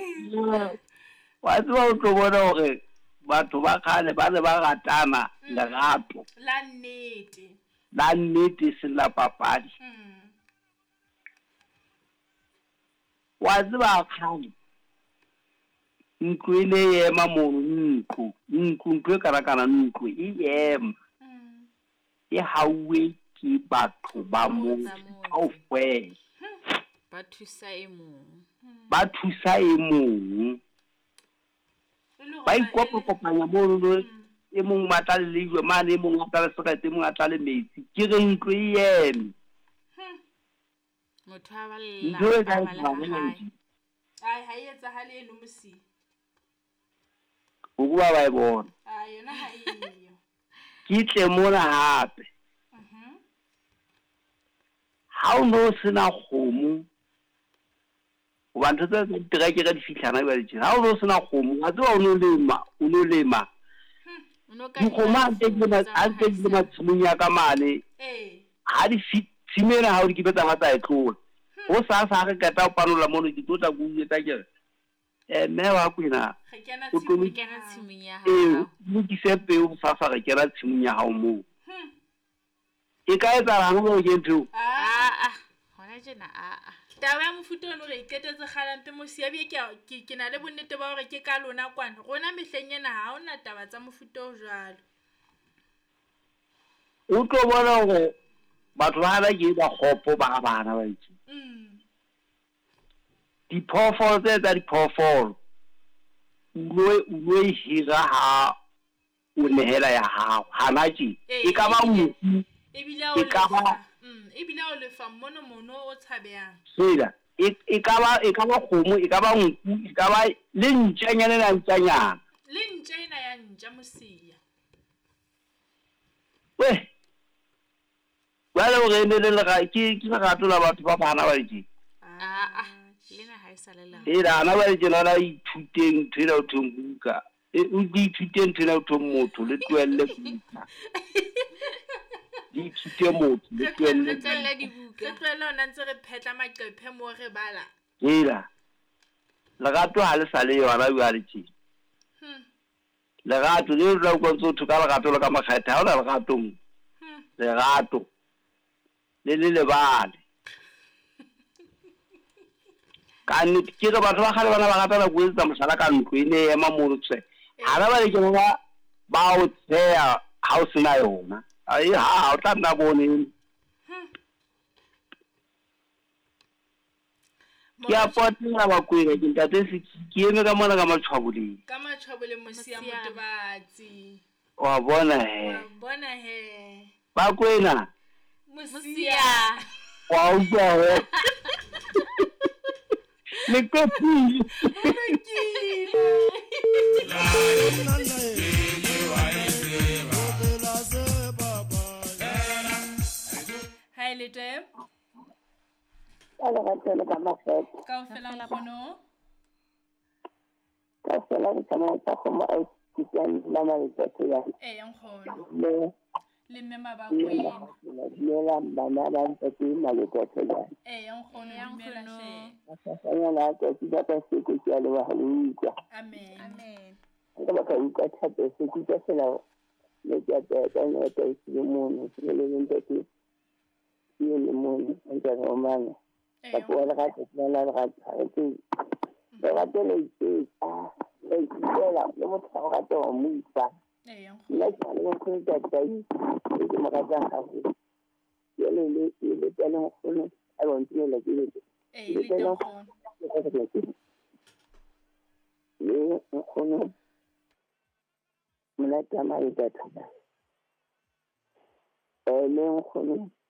wa tseba o tlo bona hore batho ba kgale ba ne ba ratana lerato La nnete. la nnete se la papadi. Wa tseba kgale ntlo e ne e ema mono ntlo e karakana ntlo e ema e hauwe ke batho ba motse kaofela ba thusa e mong ba ikopanya mono e mong matla le lejwe mane e mong a tla le sekete e mong a tla le metsi ke re ntlo e eme motho a ba lla ai ha etsa hale eno mosi o bua ba e bona yona ha eyo ke tle mona hape ha o no sena khomo o ba ntse tse terekere di fitlhana ba di ha o no sena khomo a tswa o no lema dikgomo a ntse di matshimong ya ka mane ha di tshimena ha o di kipetsa ba tsa e tlola o sa re keta o panola mono ke tlotla go etsa ke mme wa kwena o kena tshimong ya hao mo di sepeo sa re kena tshimong ya hao mo e ka etsa rang mo ke ntho hona jena taba ya mofuta ono re iketetse kgalampe mosiabe ke na le bonnete ba hore ke ka lona kwana rona mehleng ena ha ona taba tsa mofuta o jwalo o tlo bona hore batho ba ba ke ba khopo ba bana ba itse diphoofolo tsa diphoofolo o hira ha o nehela ya hao hana tje e ka ba nku ebile o lefa mono o tshabehang sela e ka ba khomo e ka ba nku e ka ba le ntjanyana la ntjanyana le ntjena ya ntja mosia wala o re ne le ke lerato la batho ba bana ba itse lena ha e sa lela ana ba itse la ithuteng thela o thombuka o di ithuteng thela o thomotho le tloelle buka di ithute motho le tloelle dibuka re tloelle ona ntse re phetla maqephe mo re bala lerato ha le sa le yona bua le tjena lerato le re go ntse o thuka lerato le ka makgetha ha o na lerato le lebale ka nnete ke re batho ba kgale bana ba ratana go etsa mosala ka ntlo e ne ema mono tse hana ba le ke ba o tseya ha o sena yona ha o tla nna bone ke a potela ba kwena ke ntate se ke eme ka mona ka matshwabole mosia motobatsi wa bona he ba kwena mosia wa utlwa le kopi hai le te ala ga tsela ka mafet ka o fela mono ka fela ke tsama ka go mo ke tsang la mala tse ya nkgono le mema ba kwena le la bana ba ntse ke mala tse ya nkgono ya mmela she ya la ka ke ka se ke ya le wa utlwa amen ka ba ka utlwa thata se ke ka sela le ke ka ne ka se mo le ntse ke le mo ntse go mana ka pola ga tsela la ga ke ba tele ke le le mo tsa ga to mo tsa le ka le ko ka tsai ke mo ga tsa ga le tele mo khone a bo ntse le ke le tele le khone mona tama e ta le khone